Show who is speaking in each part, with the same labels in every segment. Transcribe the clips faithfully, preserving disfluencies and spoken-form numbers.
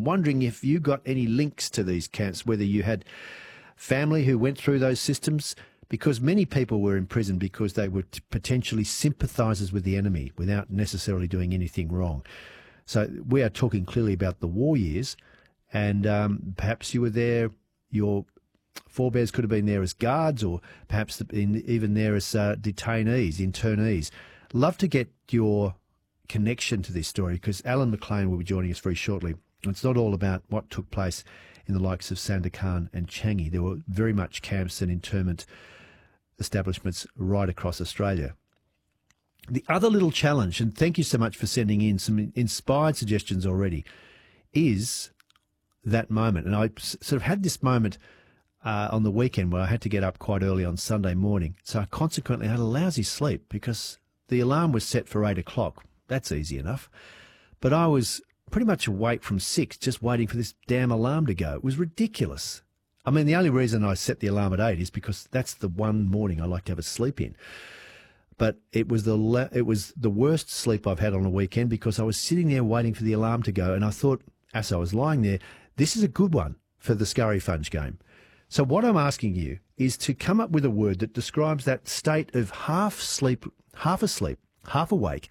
Speaker 1: I'm wondering if you got any links to these camps, whether you had family who went through those systems, because many people were imprisoned because they were potentially sympathisers with the enemy without necessarily doing anything wrong. So we are talking clearly about the war years, and um, perhaps you were there, your forebears could have been there as guards, or perhaps even there as uh, detainees, internees. Love to get your connection to this story, because Alan McLean will be joining us very shortly. It's not all about what took place in the likes of Sandakan and Changi. There were very much camps and internment establishments right across Australia. The other little challenge, and thank you so much for sending in some inspired suggestions already, is that moment. And I sort of had this moment uh, on the weekend where I had to get up quite early on Sunday morning. So I consequently had a lousy sleep because the alarm was set for eight o'clock. That's easy enough. But I was pretty much awake from six, just waiting for this damn alarm to go. It was ridiculous. I mean, the only reason I set the alarm at eight is because that's the one morning I like to have a sleep in. But it was the le- it was the worst sleep I've had on a weekend, because I was sitting there waiting for the alarm to go, and I thought, as I was lying there, this is a good one for the Scurry Funge game. So what I'm asking you is to come up with a word that describes that state of half sleep, half asleep, half awake,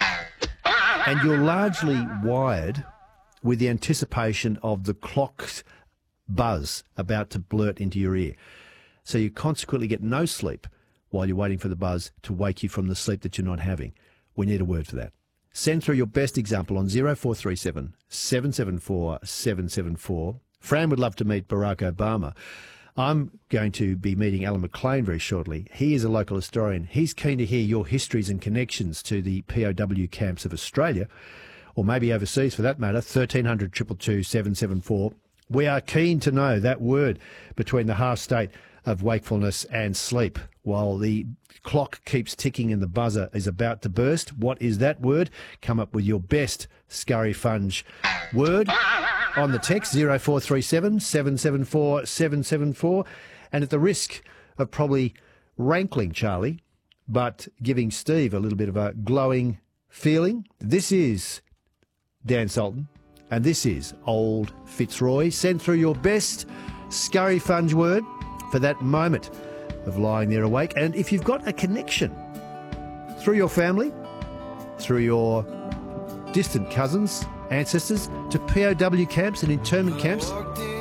Speaker 1: and you're largely wired with the anticipation of the clock's buzz about to blurt into your ear. So you consequently get no sleep while you're waiting for the buzz to wake you from the sleep that you're not having. We need a word for that. Send through your best example on zero four three seven, seven seven four, seven seven four. Fran would love to meet Barack Obama. I'm going to be meeting Alan McLean very shortly. He is a local historian. He's keen to hear your histories and connections to the P O W camps of Australia, or maybe overseas for that matter. thirteen hundred, two two two, seven seven four. We are keen to know that word between the half state of wakefulness and sleep while the clock keeps ticking and the buzzer is about to burst. What is that word? Come up with your best Scurry Funge word on the text zero four three seven, seven seven four, seven seven four. And at the risk of probably rankling Charlie, but giving Steve a little bit of a glowing feeling, this is Dan Sultan and this is Old Fitzroy. Send through your best Scurry Funge word for that moment of lying there awake. And if you've got a connection through your family, through your distant cousins, ancestors, to P O W camps and internment camps,